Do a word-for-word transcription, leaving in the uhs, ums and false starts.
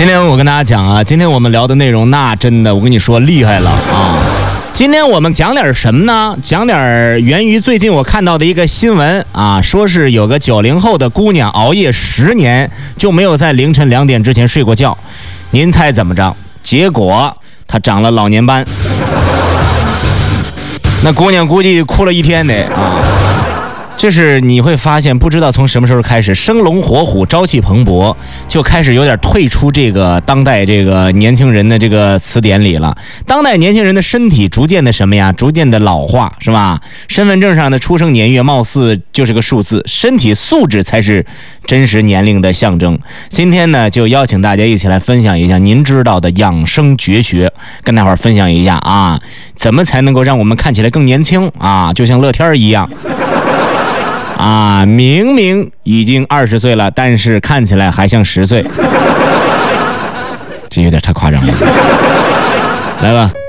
今天我跟大家讲啊，今天我们聊的内容那真的我跟你说厉害了啊！今天我们讲点什么呢？讲点源于最近我看到的一个新闻啊，说是有个九零后的姑娘熬夜十年就没有在凌晨两点之前睡过觉，您猜怎么着？结果她长了老年斑，那姑娘估计哭了一天得啊。就是你会发现，不知道从什么时候开始，生龙活虎、朝气蓬勃，就开始有点退出这个当代这个年轻人的这个词典里了。当代年轻人的身体逐渐的什么呀？逐渐的老化，是吧？身份证上的出生年月貌似就是个数字，身体素质才是真实年龄的象征。今天呢，就邀请大家一起来分享一下您知道的养生绝学，跟大伙儿分享一下啊，怎么才能够让我们看起来更年轻啊？就像乐天一样。啊，明明已经二十岁了，但是看起来还像十岁，这有点太夸张了。来吧。